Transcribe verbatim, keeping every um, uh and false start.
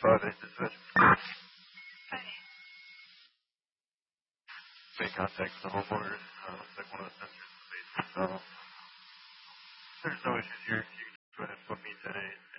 five eight dispatch. Make contact with the homeowner. Uh, looks like one of the sensors is based. So there's no issues here. You can just go ahead and put me today.